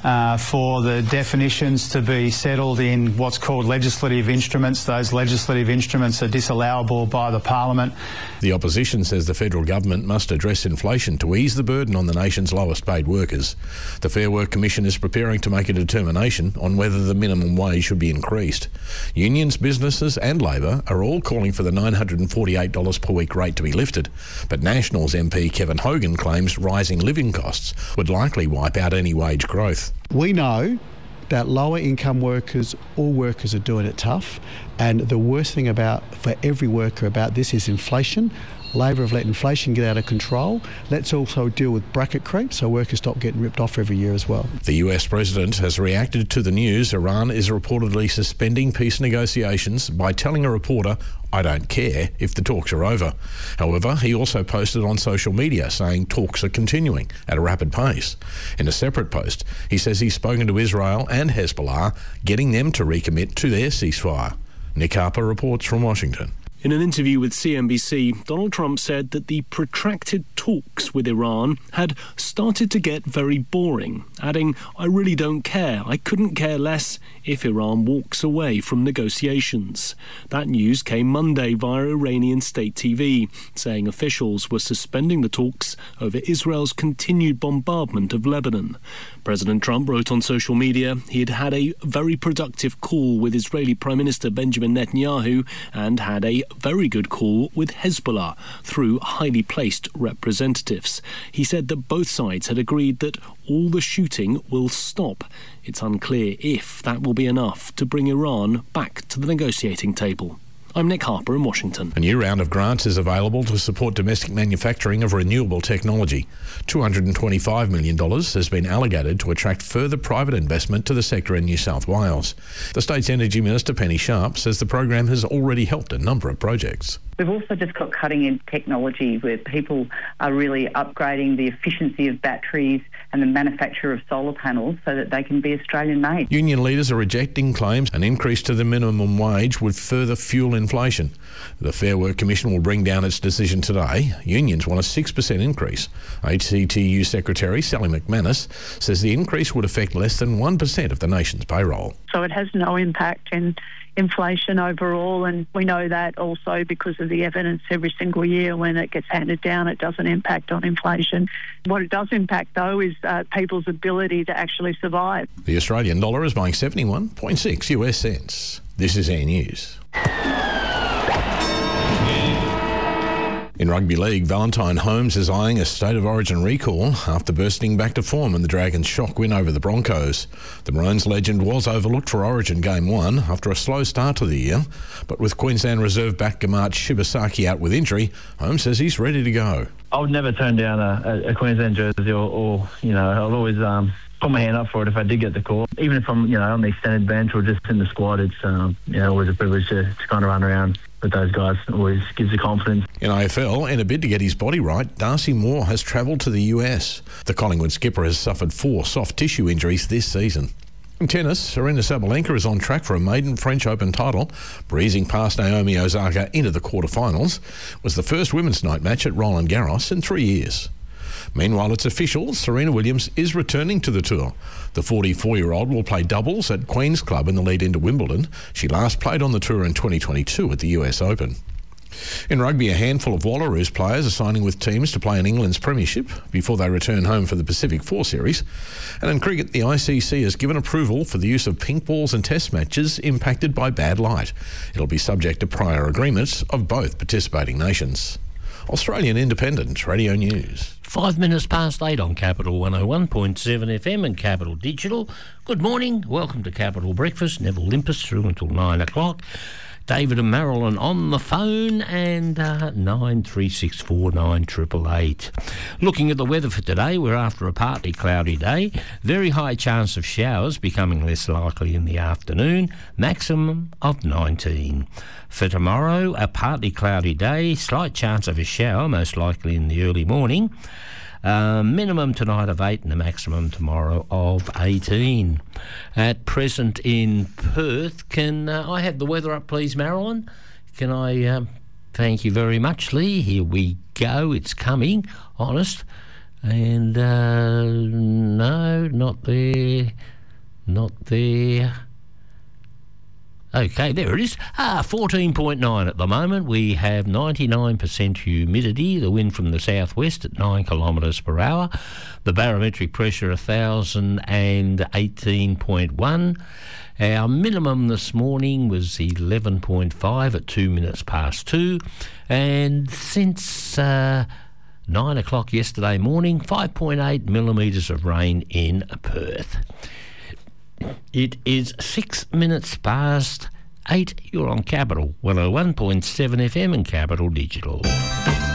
for the definitions to be settled in what's called legislative instruments. Those legislative instruments are disallowable by the Parliament. The opposition says the federal government must address inflation to ease the burden on the nation's lowest paid workers. The Fair Work Commission is preparing to make a determination on whether the minimum wage should be increased. Unions, businesses and Labor are all calling for the $948 per week rate to be lifted, but Nationals MP Kevin Hogan claims rising living costs would likely wipe out any wage growth. We know that lower income workers, all workers are doing it tough, and the worst thing for every worker about this is inflation. Labor have let inflation get out of control. Let's also deal with bracket creep so workers stop getting ripped off every year as well. The US president has reacted to the news Iran is reportedly suspending peace negotiations by telling a reporter, "I don't care if the talks are over." However, he also posted on social media saying talks are continuing at a rapid pace. In a separate post, he says he's spoken to Israel and Hezbollah, getting them to recommit to their ceasefire. Nick Harper reports from Washington. In an interview with CNBC, Donald Trump said that the protracted talks with Iran had started to get very boring, adding, "I really don't care. I couldn't care less if Iran walks away from negotiations." That news came Monday via Iranian state TV, saying officials were suspending the talks over Israel's continued bombardment of Lebanon. President Trump wrote on social media he had had a very productive call with Israeli Prime Minister Benjamin Netanyahu and had a very good call with Hezbollah through highly placed representatives. He said that both sides had agreed that all the shooting will stop. It's unclear if that will be enough to bring Iran back to the negotiating table. I'm Nick Harper in Washington. A new round of grants is available to support domestic manufacturing of renewable technology. $225 million has been allocated to attract further private investment to the sector in New South Wales. The state's Energy Minister, Penny Sharp, says the program has already helped a number of projects. We've also just got cutting-edge technology where people are really upgrading the efficiency of batteries and the manufacture of solar panels so that they can be Australian-made. Union leaders are rejecting claims an increase to the minimum wage would further fuel inflation. The Fair Work Commission will bring down its decision today. Unions want a 6% increase. ACTU Secretary Sally McManus says the increase would affect less than 1% of the nation's payroll. So it has no impact in inflation overall, and we know that also because of the evidence every single year when it gets handed down, it doesn't impact on inflation. What it does impact, though, is people's ability to actually survive. The Australian dollar is buying 71.6 US cents. This is Air News. In rugby league, Valentine Holmes is eyeing a State of Origin recall after bursting back to form in the Dragons' shock win over the Broncos. The Maroons legend was overlooked for Origin Game 1 after a slow start to the year, but with Queensland reserve back Gamat Shibasaki out with injury, Holmes says he's ready to go. I would never turn down a Queensland jersey or I'll always put my hand up for it if I did get the call. Even if I'm, on the extended bench or just in the squad, it's, always a privilege to kind of run around with those guys. It always gives you confidence. In AFL, in a bid to get his body right, Darcy Moore has travelled to the US. The Collingwood skipper has suffered 4 soft tissue injuries this season. In tennis, Aryna Sabalenka is on track for a maiden French Open title, breezing past Naomi Osaka into the quarterfinals. It was the first women's night match at Roland Garros in 3 years. Meanwhile, it's official, Serena Williams is returning to the tour. The 44-year-old will play doubles at Queen's Club in the lead into Wimbledon. She last played on the tour in 2022 at the US Open. In rugby, a handful of Wallaroos players are signing with teams to play in England's Premiership before they return home for the Pacific 4 Series. And in cricket, the ICC has given approval for the use of pink balls in test matches impacted by bad light. It'll be subject to prior agreements of both participating nations. Australian Independent Radio News. 5 minutes past 8 on Capital 101.7 FM and Capital Digital. Good morning. Welcome to Capital Breakfast. Neville Limpus through until 9 o'clock. David and Marilyn on the phone and 93649888. Looking at the weather for today, we're after a partly cloudy day. Very high chance of showers, becoming less likely in the afternoon. Maximum of 19. For tomorrow, a partly cloudy day, slight chance of a shower, most likely in the early morning. Minimum tonight of 8 and a maximum tomorrow of 18. At present in Perth, can I have the weather up, please, Marilyn? Can I? Thank you very much, Lee. Here we go. It's coming. Honest. And no, not there. Not there. Okay, there it is. 14.9 at the moment. We have 99% humidity, the wind from the southwest at 9 kilometres per hour. The barometric pressure 1,018.1. Our minimum this morning was 11.5 at 2 minutes past 2. And since 9 o'clock yesterday morning, 5.8 millimetres of rain in Perth. It is 6 minutes past 8. You're on Capital 101.7 FM and Capital Digital.